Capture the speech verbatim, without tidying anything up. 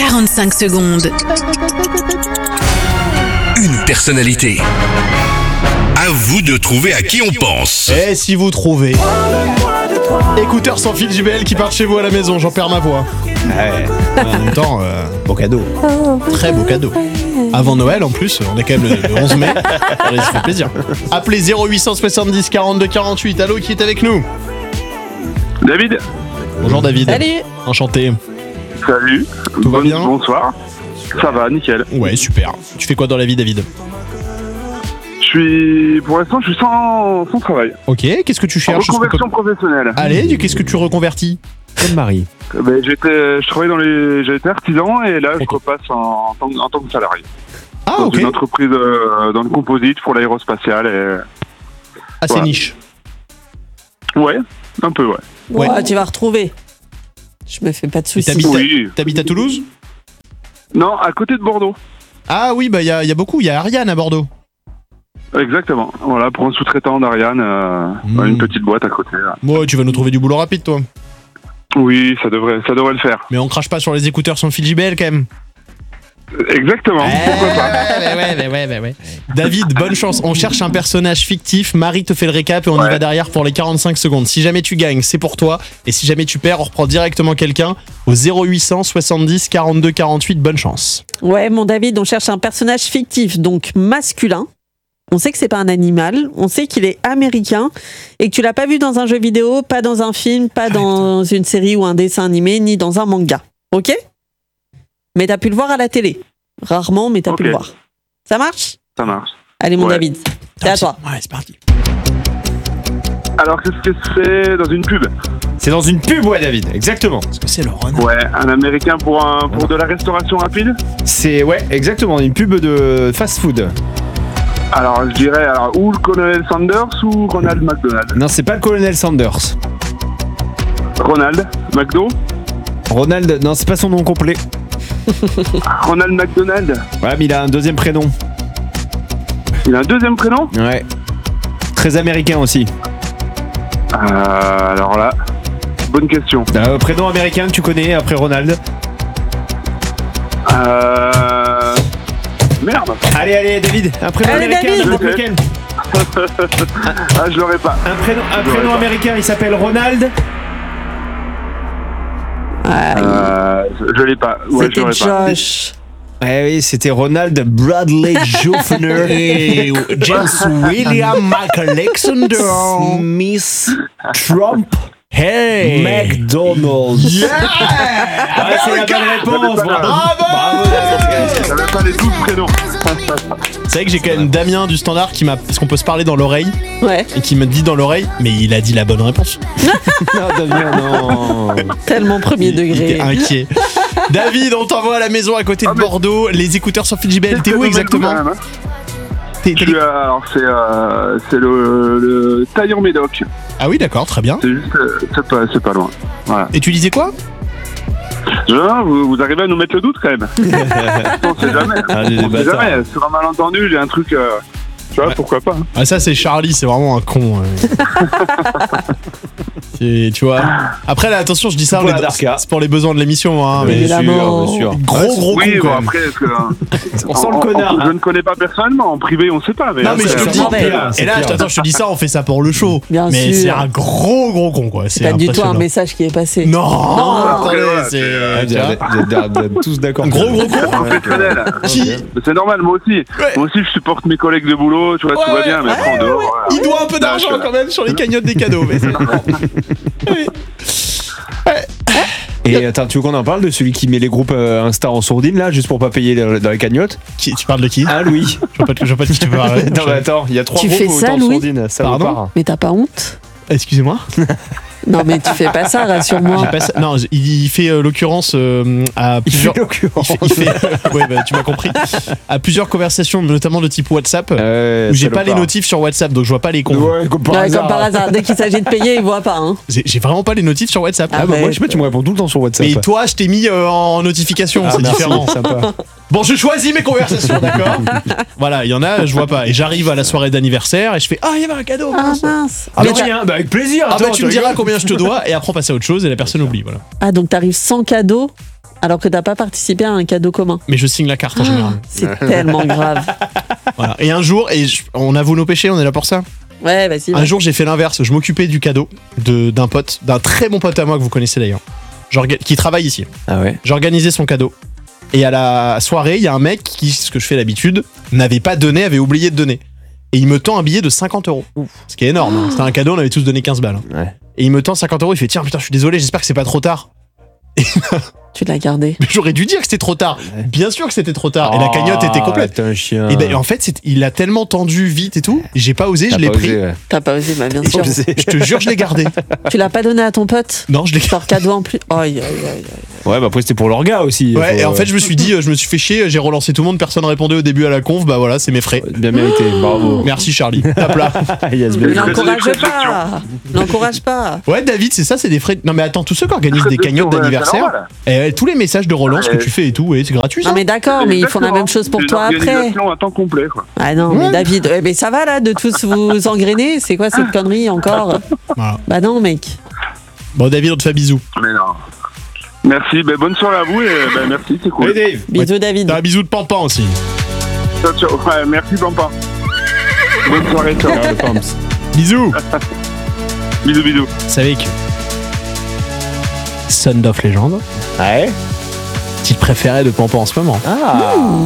quarante-cinq secondes. Une personnalité. À vous de trouver à qui on pense. Et si vous trouvez. Écouteurs sans fil J B L qui partent chez vous à la maison, j'en perds ma voix. Ouais, en même temps, euh, beau cadeau. Très beau cadeau. Avant Noël en plus, on est quand même le, le onze mai. Allez, ça fait plaisir. Appelez zéro huit cent soixante-dix quarante-deux quarante-huit. Allô, qui est avec nous? David. Bonjour David. Salut. Enchanté. Salut. Tout va Bon- bien? Bonsoir. Ça va, nickel. Ouais, super. Tu fais quoi dans la vie, David? Je suis, pour l'instant, je suis sans, sans travail. Ok, qu'est-ce que tu En cherches? reconversion professionnelle. Allez, qu'est-ce que tu reconvertis? Comme Marie. Euh, Ben, j'étais, je travaillais dans les, j'étais artisan et là, Ok. je repasse en, en, tant, en tant que salarié. Ah, dans ok. une entreprise euh, dans le composite pour l'aérospatial. Et... Assez Voilà. niche. Ouais, un peu, ouais. Ouais. Ouais, tu vas retrouver. Je me fais pas de soucis. t'habites- Oui. T'habites à Toulouse? Non, à côté de Bordeaux. Ah oui, bah il y a, y a beaucoup. Il y a Ariane à Bordeaux. Exactement. Voilà, pour un sous-traitant d'Ariane, euh, Mmh. une petite boîte à côté. Là. Ouais, tu vas nous trouver du boulot rapide, toi. Oui, ça devrait, ça devrait le faire. Mais on crache pas sur les écouteurs sans fil J B L quand même. Exactement. Pourquoi pas. ouais, ouais, ouais, ouais, ouais, ouais. David, bonne chance. On cherche un personnage fictif. Marie te fait le récap et on y Ouais. va derrière pour les quarante-cinq secondes. Si jamais tu gagnes, c'est pour toi. Et si jamais tu perds, on reprend directement quelqu'un au zéro huit cent soixante-dix quarante-deux quarante-huit. Bonne chance. Ouais, mon David, on cherche un personnage fictif, donc masculin. On sait que c'est pas un animal, on sait qu'il est américain et que tu l'as pas vu dans un jeu vidéo, pas dans un film, pas dans une série ou un dessin animé, ni dans un manga. Ok? Mais t'as pu le voir à la télé. Rarement, mais t'as Ok. pu le voir. Ça marche? Ça marche. Allez, mon Ouais. David, c'est à toi. Ouais, c'est parti. Alors, qu'est-ce que c'est dans une pub? C'est dans une pub, ouais, David, exactement. Est-ce que c'est le renard? Ouais, un américain pour, un, pour de la restauration rapide. C'est, ouais, exactement, une pub de fast-food. Alors, je dirais, alors, ou le colonel Sanders ou Ronald McDonald. Non, c'est pas le colonel Sanders. Ronald McDo. Ronald, non, c'est pas son nom complet. Ronald McDonald. Ouais, mais il a un deuxième prénom. Il a un deuxième prénom. Ouais. Très américain aussi. Euh, alors là, bonne question. Euh, prénom américain que tu connais après Ronald. Euh... Merde. Allez, allez, David, un prénom Allez, américain, David. n'importe lequel. Ah, je l'aurais pas. Un prénom, un Je l'aurais prénom pas. américain, il s'appelle Ronald. Ah, Euh, je l'ai pas. Ouais, je c'était l'aurais pas. Josh. Eh oui, c'était Ronald Bradley Joffner. Et James William Alexander Smith Trump Hey McDonald. Yeah ouais, c'est la bonne réponse. Bravo. Bravo, David. J'avais pas les douze prénoms. C'est vrai que j'ai quand même Damien du Standard qui m'a... Parce qu'on peut se parler dans l'oreille. Ouais, Et qui m'a dit dans l'oreille, mais il a dit la bonne réponse. Non, Damien, non. tellement premier Il était degré. inquiet. David, on t'envoie à la maison à côté de Ah, mais- Bordeaux. Les écouteurs sur fil J B L, t'es où Quand exactement? même, hein. T'es- Je t'es- suis, euh, alors c'est euh, c'est le, le Taillon Médoc. Ah oui, d'accord, très bien. C'est juste, euh, c'est pas, c'est pas loin. Voilà. Et tu disais quoi? Je, vous, vous arrivez à nous mettre le doute quand même. On sait jamais. Ah, les On sait bâtards. jamais. Sur un malentendu, j'ai un truc. euh, tu vois, Ouais. pourquoi pas. hein. Ah ça c'est Charlie, c'est vraiment un con. euh. C'est- tu vois. Après là, attention, je dis ça, Voilà, les- Darka. c'est pour les besoins de l'émission, hein. Bien Mais Évidemment. sûr, bien sûr. gros gros Oui, con bon, quand même. après, est-ce que, euh, On sent en- le en- connard. Je hein. ne connais pas personnellement. En privé, on sait pas. Mais Non mais je après, te le dis. non, mais- Et là, je- attends, je te dis ça, on fait ça pour le show. Bien mais sûr. c'est un gros gros con quoi. C'est C'est pas du tout un impressionnant. message qui est passé. Non, Non, attendez, ouais, c'est. Ah, tu vous vois. êtes- vous êtes- vous êtes tous d'accord. Gros gros con. professionnel. Qui Mais c'est normal, moi aussi. Moi aussi, je supporte mes collègues de boulot. Tu vois, tout Ouais, va bien. Mais ouais, après, en dehors. voilà. Il doit un peu d'argent Non, je- quand même sur les cagnottes des cadeaux. Mais c'est normal. Oui. Et attends, tu veux qu'on en parle de celui qui met les groupes euh, Insta en sourdine là, juste pour pas payer le- dans les cagnottes? Qui, tu parles de qui? Ah, Louis. Je vois pas de, je vois pas de qui tu peux parler. Non, mais attends, il y a trois Tu groupes fais où ça, t'es en Louis sourdine. Ça Pardon vaut pas. Mais t'as pas honte? Excusez-moi. Non, mais tu fais pas ça, rassure-moi. J'ai pas ça- Non, il il fait euh, l'occurrence euh, à Il plusieurs. fait l'occurrence. Il fait, il fait- ouais, bah, tu m'as compris. À plusieurs conversations, notamment de type WhatsApp, Euh, où j'ai pas les salopard. notifs sur WhatsApp, donc je vois pas les comptes. Ouais, comme par Ouais, hasard. comme par hasard, dès qu'il s'agit de payer, il voit pas. Hein. J'ai j'ai vraiment pas les notifs sur WhatsApp. Ah, Ah, bah, mais- moi, je sais pas, tu me réponds tout le temps sur WhatsApp. Mais toi, je t'ai mis euh, en notification, Ah, c'est merci, différent. sympa. Bon, je choisis mes conversations, d'accord? Voilà, il y en a, je vois pas. Et j'arrive à la soirée d'anniversaire et je fais ah, il y avait un cadeau. Ah mince. mince. Ah, Mais bah, t'as- tiens, bah, avec plaisir. Ah bah attends, tu me tu diras rigoles. combien je te dois et après on passe à autre chose et la personne oublie, voilà. ah, donc t'arrives sans cadeau Alors que t'as pas participé à un cadeau commun. Mais je signe la carte en général. Ah, c'est tellement grave. Voilà. Et un jour, et je- on avoue nos péchés, on est là pour ça. Ouais, vas-y. Un vas-y. jour, j'ai fait l'inverse. Je m'occupais du cadeau de, d'un pote, d'un très bon pote à moi que vous connaissez d'ailleurs, J'orga- qui travaille ici. Ah ouais. J'organisais son cadeau. Et à la soirée, il y a un mec qui, ce que je fais d'habitude, n'avait pas donné, avait oublié de donner. Et il me tend un billet de cinquante euros. Ce qui est énorme. hein. C'était un cadeau, on avait tous donné quinze balles. hein. Ouais. Et il me tend cinquante euros, il fait tiens, putain, je suis désolé, j'espère que c'est pas trop tard. Tu l'as gardé. Mais j'aurais dû dire que c'était trop tard. Bien sûr que c'était trop tard. Et la cagnotte était complète. T'es un chien. Et ben en fait, c'est- il a tellement tendu vite et tout, j'ai pas osé, T'as je l'ai pas pris. osé, ouais. T'as pas osé, bah bien Et sûr. je je te jure, je l'ai gardé. Tu l'as pas donné à ton pote. Non, je l'ai Genre cadeau en plus. Aïe, aïe, aïe, aïe. Ouais, bah après c'était pour l'orga aussi. Ouais, Faut, et en fait, euh, je me suis dit, euh, je me suis fait chier, j'ai relancé tout le monde, personne répondait au début à la conf, bah voilà, c'est mes frais. bien mérité, bravo. Merci Charlie. Tape là. Yes, Mais baby. non. L'encourage pas. L'encourage pas. Ouais, David, c'est ça, c'est des frais. Non, mais attends, tous ceux qui organisent des cagnottes Ouais, c'est d'anniversaire, normal. et, euh, tous les messages de relance que Ouais. tu fais et tout, ouais, c'est gratuit ça. Non mais d'accord, mais ils font la même chose pour Une toi après. organisation à temps complet, quoi. Ah non, Ouais. mais David, eh, mais ça va là de tous vous engrainer. C'est quoi cette connerie encore? Voilà. Bah non, mec. Bon, David, on te fait bisous. Mais non. Merci, ben, bonne soirée à vous et ben, merci, c'est cool. Hey Dave. Bisous, David. T'as un bisou de Pampan aussi. Ciao, ciao. Ouais, merci, Pampa. Bonne soirée, ciao. Ciao, le Pamps. Bisous. Bisous, bisous. Vous savez que Son of Legend, Ouais. titre préféré de Pampan en ce moment. Ah.